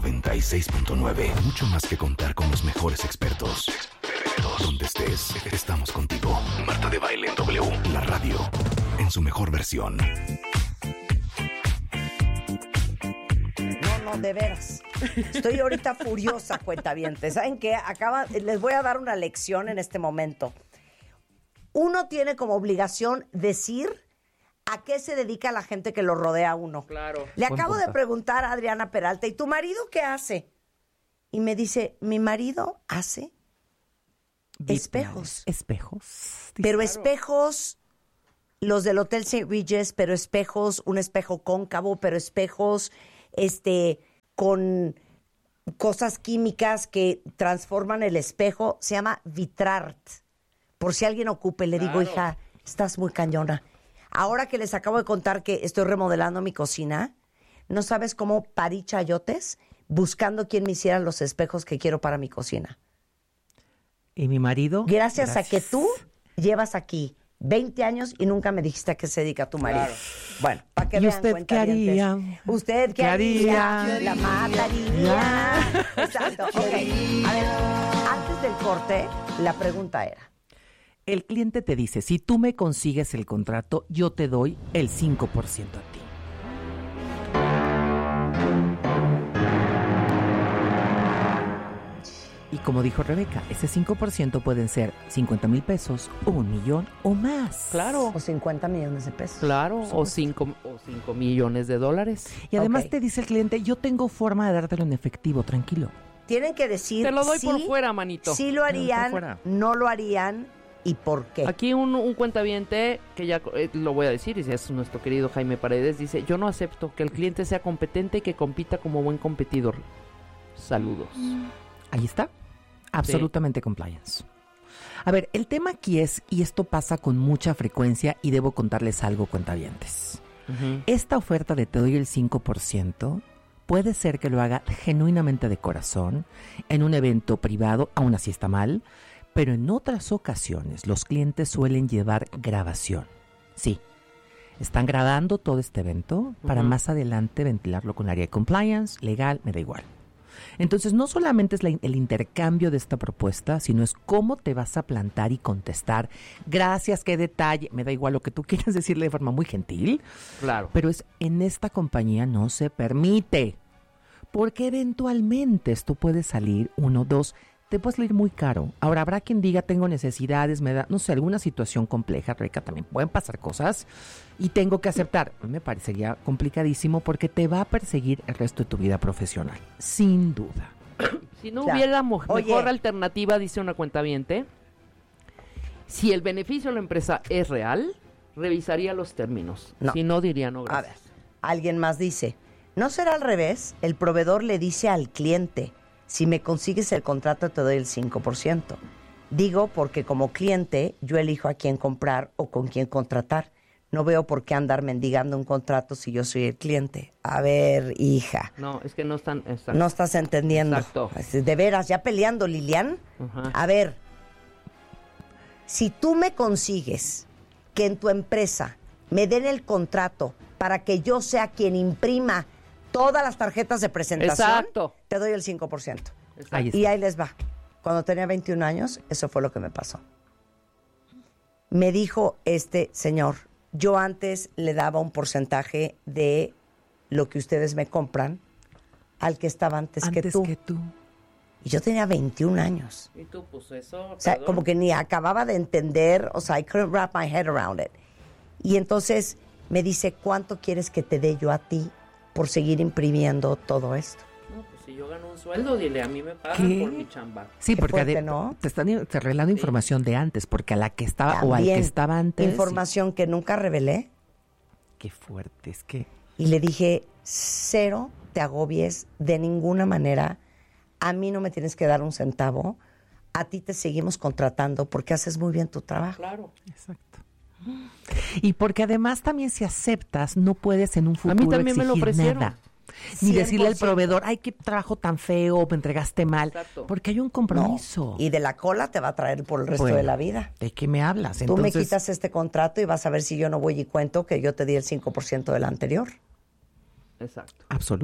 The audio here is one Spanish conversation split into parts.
96.9. Mucho más que contar con los mejores expertos. Donde estés, estamos contigo. Marta de Baile en W. La radio en su mejor versión. No, de veras. Estoy ahorita furiosa, cuentavientes. ¿Saben qué? Les voy a dar una lección en este momento. Uno tiene como obligación decir a qué se dedica la gente que lo rodea a uno. Claro. Le acabo de preguntar a Adriana Peralta, ¿y tu marido qué hace? Y me dice, mi marido hace espejos. Espejos. Pero espejos, los del Hotel St. Regis, pero espejos, un espejo cóncavo, pero espejos con cosas químicas que transforman el espejo. Se llama Vitrart. Por si alguien ocupe, le digo, hija, estás muy cañona. Ahora que les acabo de contar que estoy remodelando mi cocina, no sabes cómo parí chayotes buscando quién me hiciera los espejos que quiero para mi cocina. ¿Y mi marido? Gracias a que tú llevas aquí 20 años y nunca me dijiste a qué se dedica tu marido. Claro. Bueno, para que ¿Y vean, usted qué haría? ¿Usted qué haría? La mataría. Exacto. Ok. A ver, antes del corte, la pregunta era. El cliente te dice, si tú me consigues el contrato, yo te doy el 5% a ti. Y como dijo Rebeca, ese 5% pueden ser 50,000 pesos, o 1,000,000 o más. Claro. O 50 millones de pesos. Claro, o 5 millones de dólares. Y además Ok. te dice el cliente, yo tengo forma de dártelo en efectivo, tranquilo. Tienen que decir Te lo doy sí, por fuera, manito. sí lo por harían, fuera. no lo harían y por qué. Aquí un cuentaviente, que ya lo voy a decir, y es nuestro querido Jaime Paredes, dice, yo no acepto que el cliente sea competente y que compita como buen competidor. Saludos. Ahí está. Absolutamente compliance. A ver, el tema aquí es, y esto pasa con mucha frecuencia, y debo contarles algo, cuentavientes. Esta oferta de te doy el 5% puede ser que lo haga genuinamente de corazón, en un evento privado, aún así está mal, pero en otras ocasiones los clientes suelen llevar grabación. Sí, están grabando todo este evento para más adelante ventilarlo con el área de compliance, legal, me da igual. Entonces, no solamente es el intercambio de esta propuesta, sino es cómo te vas a plantar y contestar. Gracias, qué detalle. Me da igual lo que tú quieras decirle de forma muy gentil. Claro. Pero en esta compañía no se permite. Porque eventualmente esto puede salir, 1, 2, te puede salir muy caro. Ahora, habrá quien diga, tengo necesidades, me da, no sé, alguna situación compleja, Rebeca, también pueden pasar cosas y tengo que aceptar. Me parecería complicadísimo porque te va a perseguir el resto de tu vida profesional, sin duda. Si no Claro. hubiera Oye. mejor alternativa, dice una cuentaviente, si el beneficio de la empresa es real, revisaría los términos. No. Si no, diría no, A ver, gracias. alguien más dice, ¿no será al revés? El proveedor le dice al cliente, si me consigues el contrato te doy el 5%. Digo porque como cliente yo elijo a quién comprar o con quién contratar. No veo por qué andar mendigando un contrato si yo soy el cliente. A ver, hija, No, es que no están... exacto. no estás entendiendo. Exacto. De veras, ya peleando, Lilian. Ajá. A ver, si tú me consigues que en tu empresa me den el contrato para que yo sea quien imprima todas las tarjetas de presentación, Exacto. te doy el 5%. Exacto. Ahí está. Y ahí les va. Cuando tenía 21 años, eso fue lo que me pasó. Me dijo este señor, yo antes le daba un porcentaje de lo que ustedes me compran al que estaba antes que tú. Y yo tenía 21 años. Y tú, pues eso... O sea, como que ni acababa de entender, o sea, I couldn't wrap my head around it. Y entonces me dice, ¿cuánto quieres que te dé yo a ti por seguir imprimiendo todo esto? No, pues si yo gano un sueldo, dile, a mí me pagan ¿Qué? por mi chamba. Sí, Qué porque fuerte, ¿no? te están revelando información de antes, porque a la que estaba o al que También estaba antes. información que nunca revelé. Qué fuerte, es que... Y le dije, cero te agobies de ninguna manera. A mí no me tienes que dar un centavo. A ti te seguimos contratando porque haces muy bien tu trabajo. Claro. Exacto. Y porque además también si aceptas, no puedes en un futuro A mí también me lo exigir ofrecieron. nada. Ni decirle al 100%. proveedor, ay, qué trabajo tan feo, me entregaste mal. Exacto. Porque hay un No. compromiso. Y de la cola te va a traer por el resto Bueno, de la vida. ¿de qué me hablas? Tú me Entonces, quitas este contrato y vas a ver si yo no voy y cuento que yo te di el 5% del anterior. Exacto. absoluto.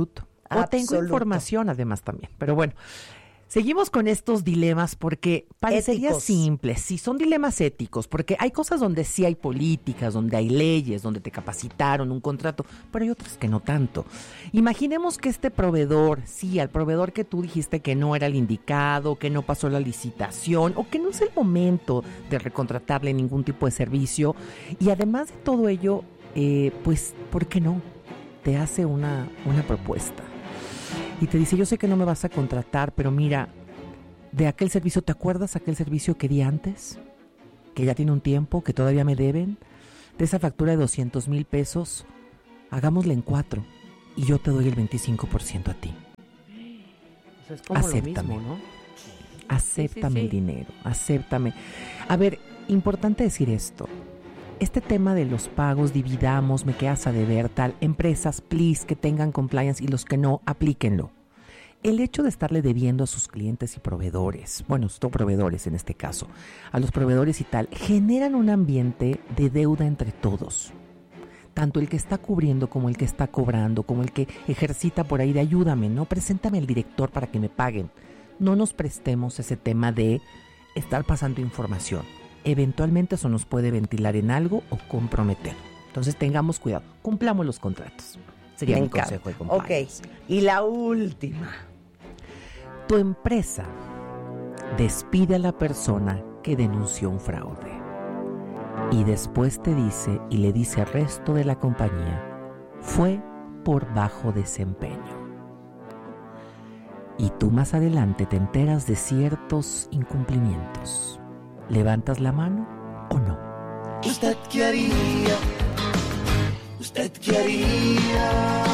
O tengo información además también. Pero bueno, seguimos con estos dilemas porque parecería simple. Sí, son dilemas éticos, porque hay cosas donde sí hay políticas, donde hay leyes, donde te capacitaron un contrato, pero hay otras que no tanto. Imaginemos que este proveedor, sí, al proveedor que tú dijiste que no era el indicado, que no pasó la licitación o que no es el momento de recontratarle ningún tipo de servicio. Y además de todo ello, pues, ¿por qué no? Te hace una propuesta. Y te dice, yo sé que no me vas a contratar, pero mira, de aquel servicio, ¿te acuerdas aquel servicio que di antes? Que ya tiene un tiempo, que todavía me deben. De esa factura de 200,000 pesos, hagámosla en 4 y yo te doy el 25% a ti. O sea, es como acéptame, lo mismo, ¿no? Acéptame el dinero, acéptame. A ver, importante decir esto. Este tema de los pagos, dividamos, me quedas a deber, tal, empresas, please, que tengan compliance y los que no, aplíquenlo. El hecho de estarle debiendo a sus clientes y proveedores, bueno, son proveedores en este caso, a los proveedores y tal, generan un ambiente de deuda entre todos. Tanto el que está cubriendo como el que está cobrando, como el que ejercita por ahí de ayúdame, ¿no? Preséntame al director para que me paguen. No nos prestemos ese tema de estar pasando información. Eventualmente eso nos puede ventilar en algo o comprometer. Entonces tengamos cuidado, cumplamos los contratos. Sería mi consejo de compliance. Ok, y la última. Tu empresa despide a la persona que denunció un fraude y después te dice y le dice al resto de la compañía, fue por bajo desempeño. Y tú más adelante te enteras de ciertos incumplimientos. ¿Levantas la mano o no? ¿Usted qué haría? ¿Usted qué haría?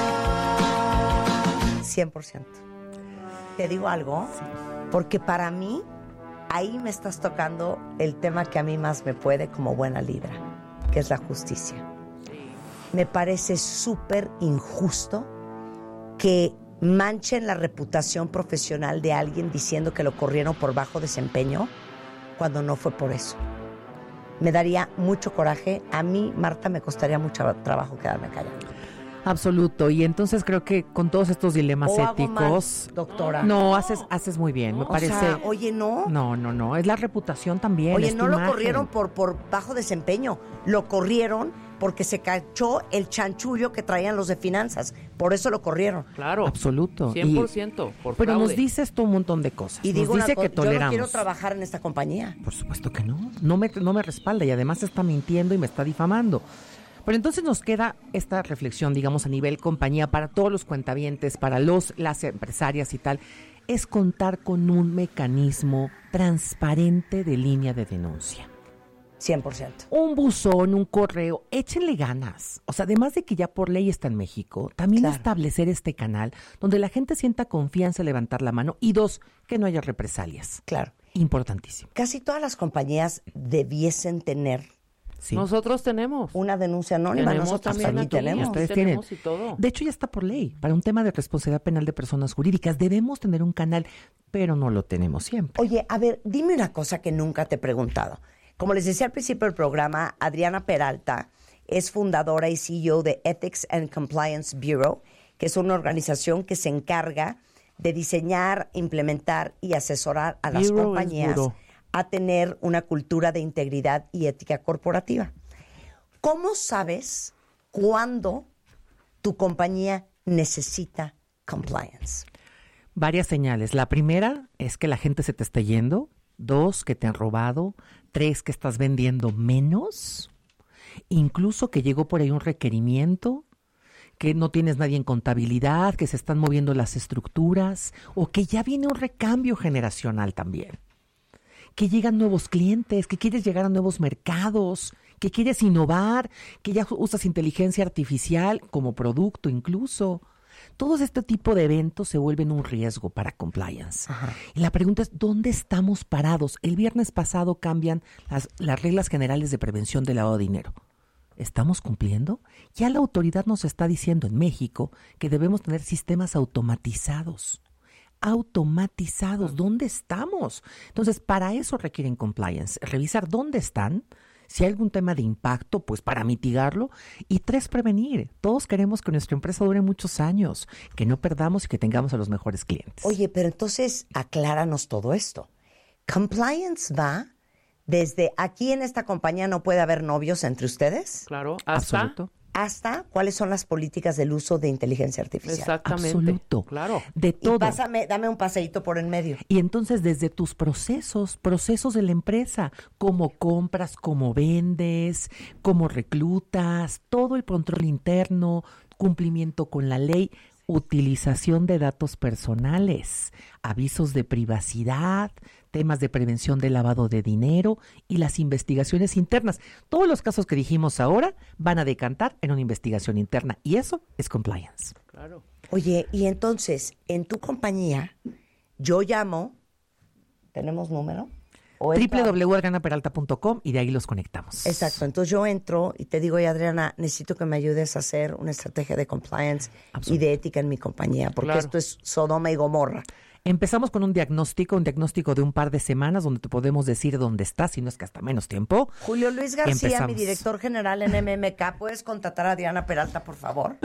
100%. ¿Te digo algo? Sí. Porque para mí, ahí me estás tocando el tema que a mí más me puede como buena Libra, que es la justicia. Me parece súper injusto que manchen la reputación profesional de alguien diciendo que lo corrieron por bajo desempeño cuando no fue por eso. Me daría mucho coraje. A mí, Marta, me costaría mucho trabajo quedarme callada. Absoluto. Y entonces creo que con todos estos dilemas éticos, mal, doctora. No, haces muy bien. Me parece. O sea, oye, no. No. Es la reputación también. Oye, es no tu lo imagen. corrieron por bajo desempeño. Lo corrieron porque se cachó el chanchullo que traían los de finanzas. Por eso lo corrieron. Claro. Absoluto. 100% por pero fraude. nos dice esto un montón de cosas. Y digo nos dice que yo toleramos. no quiero trabajar en esta compañía. Por supuesto que no. No me respalda y además está mintiendo y me está difamando. Pero entonces nos queda esta reflexión, digamos, a nivel compañía, para todos los cuentavientes, para las empresarias y tal, es contar con un mecanismo transparente de línea de denuncia. 100%. Un buzón, un correo, échenle ganas. O sea, además de que ya por ley está en México, también establecer este canal donde la gente sienta confianza en levantar la mano y 2, que no haya represalias. Claro. Importantísimo. Casi todas las compañías debiesen tener Sí. Nosotros tenemos. una denuncia anónima. Tenemos Nosotros también también aquí, tenemos. Ustedes tenemos tienen. y todo. De hecho, ya está por ley. Para un tema de responsabilidad penal de personas jurídicas debemos tener un canal, pero no lo tenemos siempre. Oye, a ver, dime una cosa que nunca te he preguntado. Como les decía al principio del programa, Adriana Peralta es fundadora y CEO de Ethics and Compliance Bureau, que es una organización que se encarga de diseñar, implementar y asesorar a las Bureau compañías a tener una cultura de integridad y ética corporativa. ¿Cómo sabes cuándo tu compañía necesita compliance? Varias señales. La primera es que la gente se te está yendo. 2, que te han robado. 3, que estás vendiendo menos. Incluso que llegó por ahí un requerimiento, que no tienes nadie en contabilidad, que se están moviendo las estructuras, o que ya viene un recambio generacional también. Que llegan nuevos clientes, que quieres llegar a nuevos mercados, que quieres innovar, que ya usas inteligencia artificial como producto incluso. Todos este tipo de eventos se vuelven un riesgo para compliance. Ajá. Y la pregunta es, ¿dónde estamos parados? El viernes pasado cambian las reglas generales de prevención del lavado de dinero. ¿Estamos cumpliendo? Ya la autoridad nos está diciendo en México que debemos tener sistemas automatizados. ¿Dónde estamos? Entonces, para eso requieren compliance. Revisar dónde están Si hay algún tema de impacto, pues para mitigarlo. Y 3, prevenir. Todos queremos que nuestra empresa dure muchos años, que no perdamos y que tengamos a los mejores clientes. Oye, pero entonces acláranos todo esto. Compliance va desde aquí en esta compañía no puede haber novios entre ustedes. Claro, hasta... Absoluto. Hasta cuáles son las políticas del uso de inteligencia artificial. Exactamente. Absoluto. Claro. De todo. Y dame un paseíto por en medio. Y entonces desde tus procesos de la empresa, cómo compras, cómo vendes, cómo reclutas, todo el control interno, cumplimiento con la ley, utilización de datos personales, avisos de privacidad, temas de prevención de lavado de dinero y las investigaciones internas. Todos los casos que dijimos ahora van a decantar en una investigación interna y eso es compliance. Claro. Oye, y entonces, en tu compañía, yo llamo, ¿tenemos número? www.adrianaperalta.com y de ahí los conectamos. Exacto, entonces yo entro y te digo, oye, Adriana, necesito que me ayudes a hacer una estrategia de compliance y de ética en mi compañía, porque esto es Sodoma y Gomorra. Empezamos con un diagnóstico de un par de semanas donde te podemos decir dónde estás, si no es que hasta menos tiempo. Julio Luis García, Empezamos. mi director general en MMK, ¿puedes contratar a Adriana Peralta, por favor?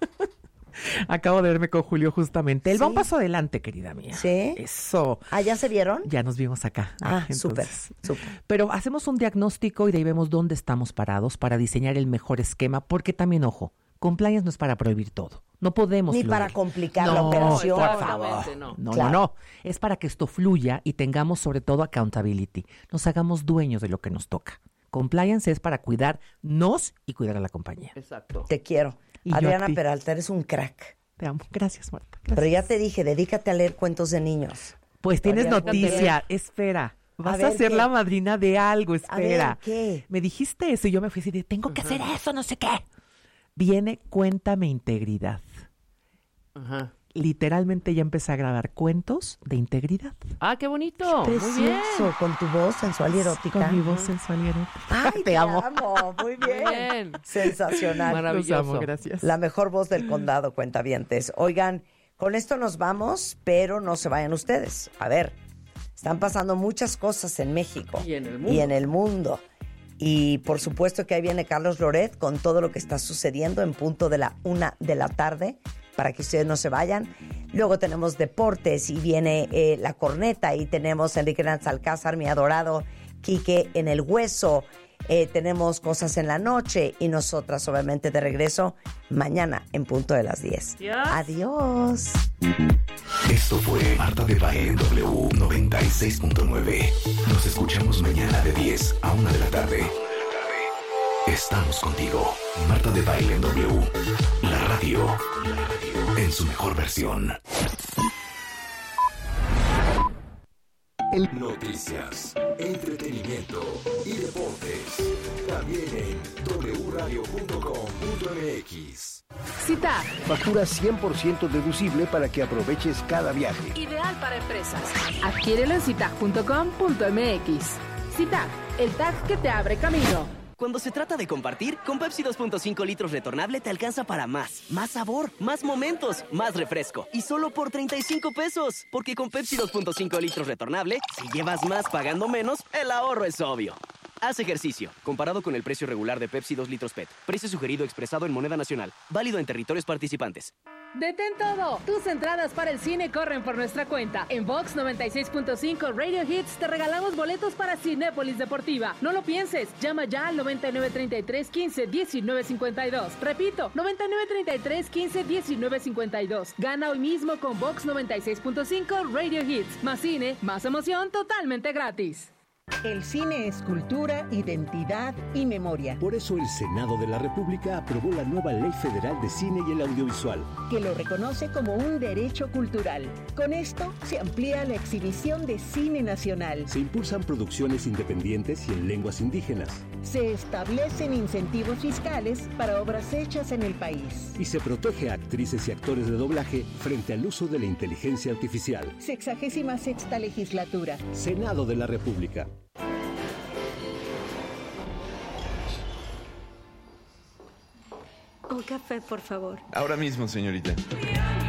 Acabo de verme con Julio justamente. Él va ¿Sí? un paso adelante, querida mía. ¿Sí? Eso. ¿Ah, ya se vieron? Ya nos vimos acá. Ah, súper, Entonces, súper. Pero hacemos un diagnóstico y de ahí vemos dónde estamos parados para diseñar el mejor esquema, porque también, ojo, compliance no es para prohibir todo. No podemos Ni fluir. para complicar la operación. por Exactamente, favor. no. No. Es para que esto fluya y tengamos sobre todo accountability. Nos hagamos dueños de lo que nos toca. Compliance es para cuidarnos y cuidar a la compañía. Exacto. Te quiero. Y yo a Adriana ti. Peralta, eres un crack. Te amo. Gracias, Marta. Gracias. Pero ya te dije, dedícate a leer cuentos de niños. Pues tienes Todavía noticia. Espera. Vas a ver, ser ¿qué? la madrina de algo. Espera. A ver, ¿qué? Me dijiste eso y yo me fui así de, tengo que hacer eso, no sé qué. Viene Cuéntame Integridad. Ajá. Literalmente ya empecé a grabar cuentos de integridad. Ah, qué bonito. Muy bien. Precioso, con tu voz sensual y erótica. Con mi voz sensual y erótica. Ay, te amo. Muy bien. Muy bien. Sensacional. Maravilloso. Los amo, gracias. La mejor voz del condado, cuentavientes. Oigan, con esto nos vamos, pero no se vayan ustedes. A ver, están pasando muchas cosas en México. Y en el mundo. Y en el mundo. Y por supuesto que ahí viene Carlos Loret con todo lo que está sucediendo en punto de la 1 de la tarde, para que ustedes no se vayan. Luego tenemos deportes y viene La Corneta y tenemos a Enrique Hernández Alcázar, mi adorado Quique en el Hueso. Tenemos cosas en la noche y nosotras obviamente de regreso mañana en punto de las 10. Yes. Adiós. Esto fue Marta de Baile en W 96.9. Nos escuchamos mañana de 10 a 1 de la tarde. Estamos contigo. Marta de Baile en W. La radio en su mejor versión. Noticias, entretenimiento y deportes. También en wradio.com.mx. CITAP, Factura 100% deducible para que aproveches cada viaje. ideal para empresas. Adquiérelo en citag.com.mx. CITAP, el tag que te abre camino. Cuando se trata de compartir, con Pepsi 2.5 litros retornable te alcanza para más. Más sabor, más momentos, más refresco. Y solo por 35 pesos. Porque con Pepsi 2.5 litros retornable, si llevas más pagando menos, el ahorro es obvio. Haz ejercicio. Comparado con el precio regular de Pepsi 2 litros PET. Precio sugerido expresado en moneda nacional. Válido en territorios participantes. ¡Detén todo! Tus entradas para el cine corren por nuestra cuenta. En Vox 96.5 Radio Hits te regalamos boletos para Cinépolis Deportiva. No lo pienses. Llama ya al 9933-15-1952. Repito, 9933-15-1952. Gana hoy mismo con Vox 96.5 Radio Hits. Más cine, más emoción, totalmente gratis. El cine es cultura, identidad y memoria, Por eso el Senado de la República aprobó la nueva Ley Federal de Cine y el Audiovisual. que lo reconoce como un derecho cultural. Con esto se amplía la exhibición de cine nacional. Se impulsan producciones independientes y en lenguas indígenas. Se establecen incentivos fiscales para obras hechas en el país. Y se protege a actrices y actores de doblaje frente al uso de la inteligencia artificial. 66ª legislatura. Senado de la República. Un café, por favor. Ahora mismo, señorita.